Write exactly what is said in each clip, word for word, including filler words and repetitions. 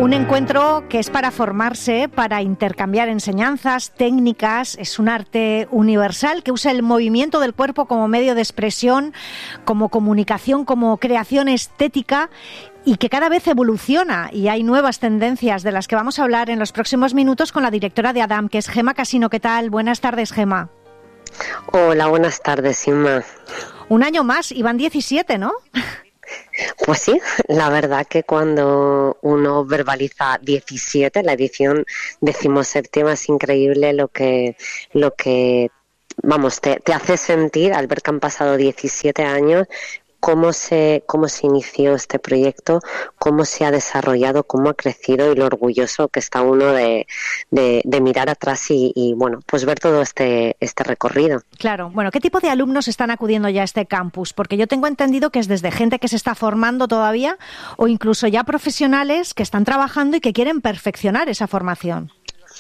Un encuentro que es para formarse, para intercambiar enseñanzas, técnicas. Es un arte universal que usa el movimiento del cuerpo como medio de expresión, como comunicación, como creación estética, y que cada vez evoluciona, y hay nuevas tendencias de las que vamos a hablar en los próximos minutos con la directora de ADAM, que es Gemma Casino. ¿Qué tal? Buenas tardes, Gemma. Hola, buenas tardes, Inma. Un año más, y van diecisiete, ¿no? Pues sí, la verdad que cuando uno verbaliza diecisiete, la edición decimoséptima, es increíble lo que, lo que vamos, te, te hace sentir al ver que han pasado diecisiete años, cómo se, cómo se inició este proyecto, cómo se ha desarrollado, cómo ha crecido y lo orgulloso que está uno de, de, de mirar atrás y, y, bueno, pues ver todo este, este recorrido. Claro. Bueno, ¿qué tipo de alumnos están acudiendo ya a este campus? Porque yo tengo entendido que es desde gente que se está formando todavía o incluso ya profesionales que están trabajando y que quieren perfeccionar esa formación.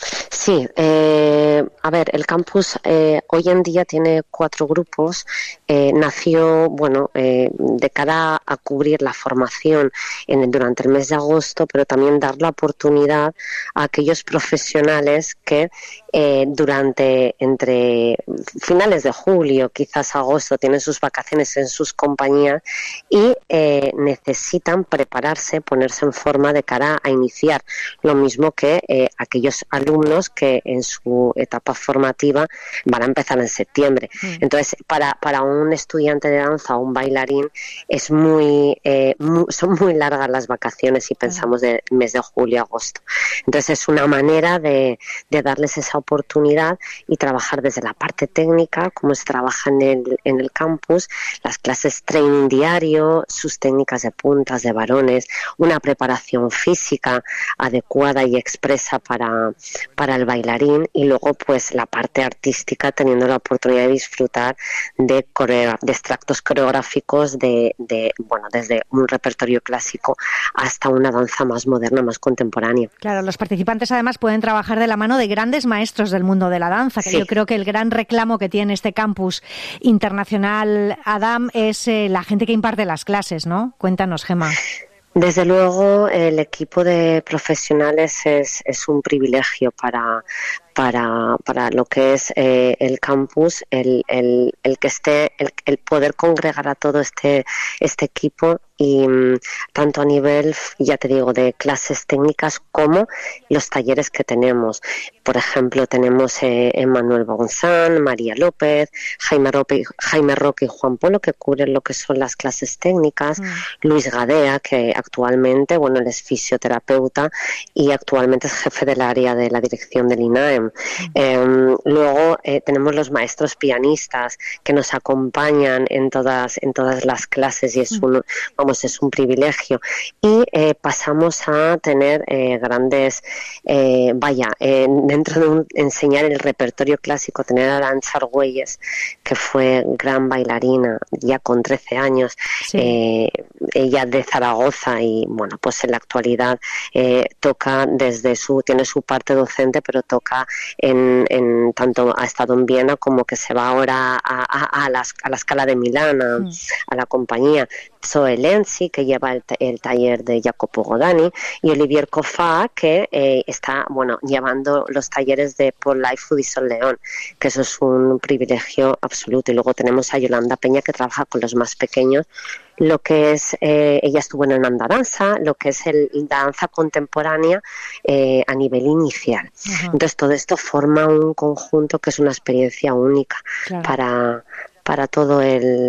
Sí, eh, a ver, el campus eh, hoy en día tiene cuatro grupos. Eh, nació, bueno, eh, de cara a cubrir la formación en el, durante el mes de agosto, pero también dar la oportunidad a aquellos profesionales que eh, durante, entre finales de julio, quizás agosto, tienen sus vacaciones en sus compañías y eh, necesitan prepararse, ponerse en forma de cara a iniciar, lo mismo que eh, aquellos alumnos que en su etapa formativa van a empezar en septiembre. Mm. Entonces, para, para un estudiante de danza o un bailarín es muy, eh, muy son muy largas las vacaciones si pensamos del mes de julio a agosto. Entonces, es una manera de, de darles esa oportunidad y trabajar desde la parte técnica, como se trabaja en el, en el campus, las clases training diario, sus técnicas de puntas, de varones, una preparación física adecuada y expresa para para el bailarín, y luego pues la parte artística, teniendo la oportunidad de disfrutar de, coreo, de extractos coreográficos de, de, bueno, desde un repertorio clásico hasta una danza más moderna, más contemporánea. Claro, los participantes además pueden trabajar de la mano de grandes maestros del mundo de la danza, que sí. Yo creo que el gran reclamo que tiene este campus internacional ADAM es eh, la gente que imparte las clases, ¿no? Cuéntanos, Gemma. Desde luego, el equipo de profesionales es, es un privilegio para, para, para lo que es eh, el campus, el, el, el que esté, el, el poder congregar a todo este, este equipo, y tanto a nivel, ya te digo, de clases técnicas como los talleres que tenemos. Por ejemplo, tenemos eh, Emmanuel Bonzán, María López, Jaime Roque, Jaime Roque y Juan Polo, que cubren lo que son las clases técnicas, mm. Luis Gadea, que actualmente, bueno, él es fisioterapeuta y actualmente es jefe del área de la dirección del INAEM. Mm. Eh, luego eh, tenemos los maestros pianistas que nos acompañan en todas, en todas las clases, y es mm. un, vamos, es un privilegio. Y eh, pasamos a tener eh, grandes, eh, vaya, eh, dentro de un, enseñar el repertorio clásico, tener a Arantxa Argüelles, que fue gran bailarina ya con trece años, sí. eh, ella de Zaragoza, y bueno, pues en la actualidad eh, toca desde su, tiene su parte docente, pero toca en, en tanto ha estado en Viena como que se va ahora a, a, a, la, a la Scala de Milán, a, mm. a la compañía. Zoe Lenzi, que lleva el, el taller de Jacopo Godani, y Olivier Coffat, que eh, está, bueno, llevando los talleres de Paul Life y Sol León, que eso es un privilegio absoluto. Y luego tenemos a Yolanda Peña, que trabaja con los más pequeños, lo que es, eh, ella estuvo en el Andadanza, lo que es el danza contemporánea eh, a nivel inicial. Uh-huh. Entonces todo esto forma un conjunto que es una experiencia única, claro, para para todos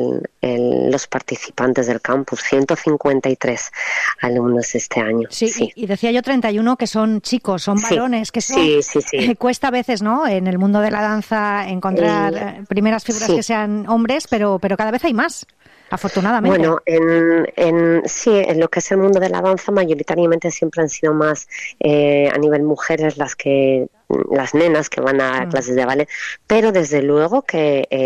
los participantes del campus. ciento cincuenta y tres alumnos este año. Sí, sí. Y, y decía yo treinta y uno que son chicos, son varones, sí, que son, sí, sí, sí. Eh, cuesta a veces, ¿no?, en el mundo de la danza encontrar eh, primeras figuras sí. que sean hombres, pero, pero cada vez hay más. Afortunadamente. Bueno, en, en sí, en lo que es el mundo de la danza, mayoritariamente siempre han sido más eh, a nivel mujeres las que las nenas que van a mm. clases de ballet, pero desde luego que eh,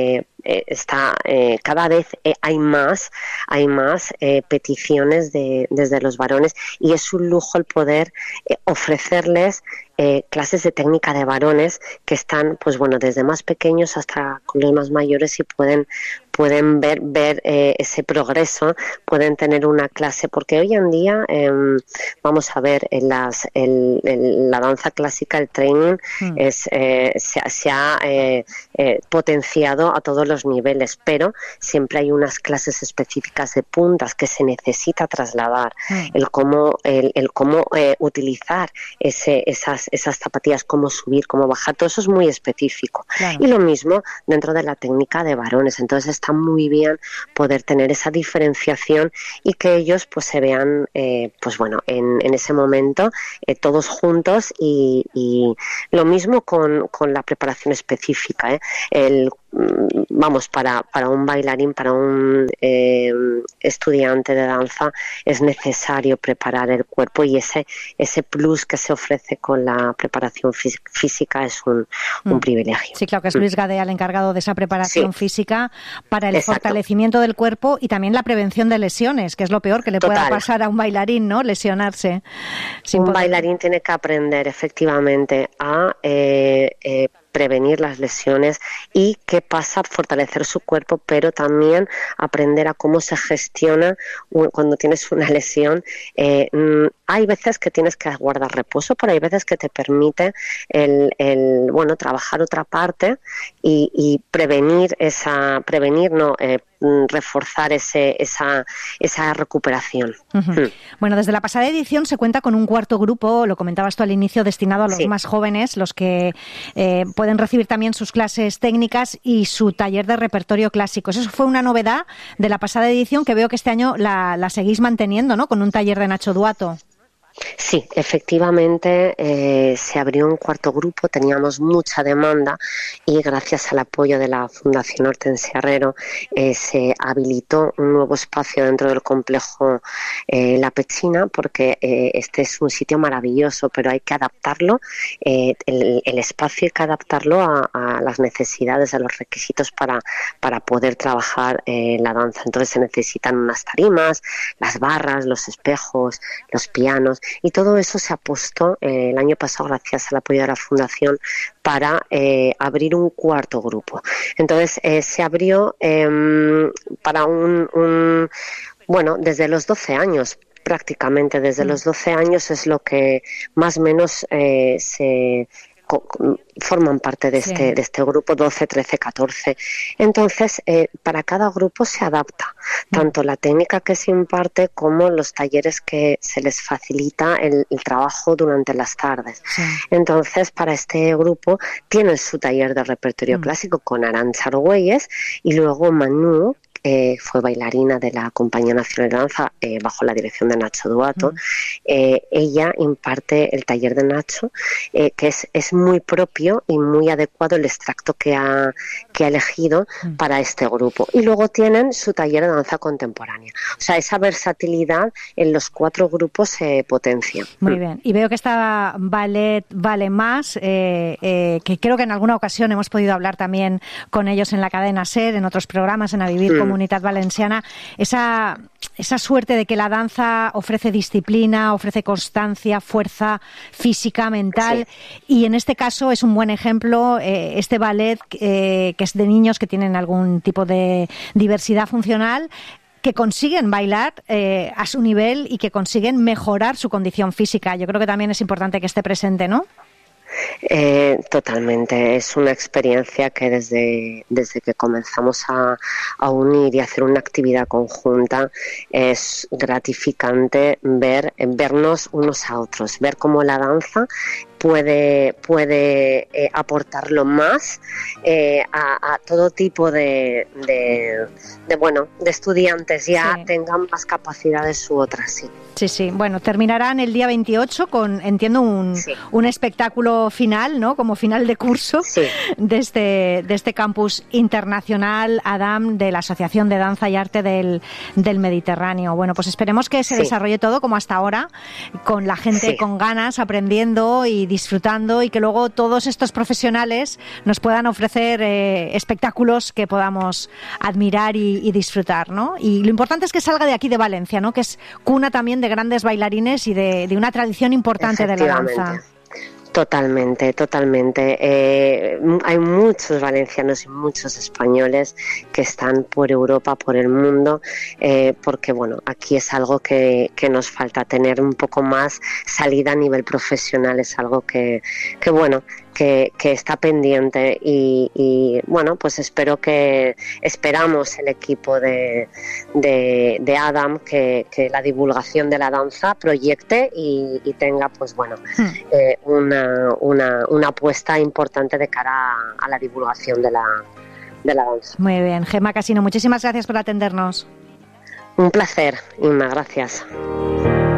eh, está eh, cada vez eh, hay más, hay más eh, peticiones de, desde los varones, y es un lujo el poder eh, ofrecerles Eh, clases de técnica de varones que están, pues bueno, desde más pequeños hasta los más mayores, y pueden pueden ver ver eh, ese progreso, pueden tener una clase, porque hoy en día eh, vamos a ver en las el, el, la danza clásica, el training mm. es eh, se, se ha eh, eh, potenciado a todos los niveles, pero siempre hay unas clases específicas de puntas que se necesita trasladar, mm. el cómo el, el cómo eh, utilizar ese esas esas zapatillas, cómo subir, cómo bajar, todo eso es muy específico. Claro. Y lo mismo dentro de la técnica de varones. Entonces está muy bien poder tener esa diferenciación y que ellos pues se vean eh, pues bueno en, en ese momento eh, todos juntos, y, y lo mismo con, con la preparación específica, ¿eh? El vamos, para, para un bailarín, para un eh, estudiante de danza, es necesario preparar el cuerpo, y ese ese plus que se ofrece con la preparación fí- física es un, un mm. privilegio. Sí, claro, que es Luis Gadea el encargado de esa preparación sí. física para el Exacto. fortalecimiento del cuerpo y también la prevención de lesiones, que es lo peor que le Total. pueda pasar a un bailarín, ¿no? Lesionarse. Un poder... bailarín tiene que aprender efectivamente a eh, eh, prevenir las lesiones y qué pasa, fortalecer su cuerpo, pero también aprender a cómo se gestiona cuando tienes una lesión. Eh, hay veces que tienes que guardar reposo, pero hay veces que te permite el, el bueno, trabajar otra parte y, y prevenir esa, prevenir, no, eh, reforzar ese, esa, esa recuperación. Uh-huh. Hmm. Bueno, desde la pasada edición se cuenta con un cuarto grupo, lo comentabas tú al inicio, destinado a los sí. más jóvenes, los que eh, pueden recibir también sus clases técnicas y su taller de repertorio clásico. Eso fue una novedad de la pasada edición que veo que este año la, la seguís manteniendo, ¿no? Con un taller de Nacho Duato. Sí, efectivamente eh, se abrió un cuarto grupo, teníamos mucha demanda y gracias al apoyo de la Fundación Hortensia Herrero eh, se habilitó un nuevo espacio dentro del complejo eh, La Pechina, porque eh, este es un sitio maravilloso, pero hay que adaptarlo, eh, el, el espacio hay que adaptarlo a, a las necesidades, a los requisitos para, para poder trabajar eh, la danza. Entonces se necesitan unas tarimas, las barras, los espejos, los pianos, y todo eso se apostó eh, el año pasado gracias al apoyo de la Fundación para eh, abrir un cuarto grupo. Entonces eh, se abrió eh, para un, un, bueno, desde los doce años, prácticamente desde mm. los doce años es lo que más o menos eh, se... forman parte de este, sí. de este grupo, doce, trece, catorce. Entonces, eh, para cada grupo se adapta tanto la técnica que se imparte como los talleres que se les facilita el, el trabajo durante las tardes. Sí. Entonces, para este grupo tienen su taller de repertorio mm. clásico con Arantxa Argüelles, y luego Manu, Eh, fue bailarina de la Compañía Nacional de Danza eh, bajo la dirección de Nacho Duato. Mm. Eh, ella imparte el taller de Nacho, eh, que es, es muy propio y muy adecuado el extracto que ha, que ha elegido mm. para este grupo. Y luego tienen su taller de danza contemporánea. O sea, esa versatilidad en los cuatro grupos se eh, potencia. Muy mm. bien. Y veo que esta ballet vale más, eh, eh, que creo que en alguna ocasión hemos podido hablar también con ellos en la cadena SER, en otros programas, en A Vivir mm. como Comunitat Valenciana, esa, esa suerte de que la danza ofrece disciplina, ofrece constancia, fuerza física, mental, sí. y en este caso es un buen ejemplo eh, este ballet eh, que es de niños que tienen algún tipo de diversidad funcional, que consiguen bailar eh, a su nivel y que consiguen mejorar su condición física. Yo creo que también es importante que esté presente, ¿no? Eh, totalmente, es una experiencia que desde, desde que comenzamos a, a unir y hacer una actividad conjunta es gratificante ver, vernos unos a otros, ver cómo la danza puede, puede eh, aportarlo más eh, a, a todo tipo de, de, de, bueno, de estudiantes, ya sí. tengan más capacidades u otras, sí. Sí, sí. Bueno, terminarán el día veintiocho con, entiendo, un, sí. un espectáculo final, ¿no? Como final de curso sí. de, este, de este campus internacional ADAM de la Asociación de Danza y Arte del, del Mediterráneo. Bueno, pues esperemos que se sí. desarrolle todo como hasta ahora, con la gente sí. con ganas, aprendiendo y disfrutando, y que luego todos estos profesionales nos puedan ofrecer eh, espectáculos que podamos admirar y, y disfrutar, ¿no? Y lo importante es que salga de aquí, de Valencia, ¿no? Que es cuna también de grandes bailarines y de, de una tradición importante de la danza. Totalmente, totalmente. Eh, hay muchos valencianos y muchos españoles que están por Europa, por el mundo, eh, porque bueno, aquí es algo que, que nos falta, tener un poco más salida a nivel profesional, es algo que, que bueno, que, que está pendiente y, y bueno, pues espero que, esperamos el equipo de, de, de ADAM que, que la divulgación de la danza proyecte y, y tenga pues bueno, hmm. eh, una Una, una apuesta importante de cara a, a la divulgación de la, de la danza. Muy bien, Gemma Casino, muchísimas gracias por atendernos. Un placer, Inma, gracias.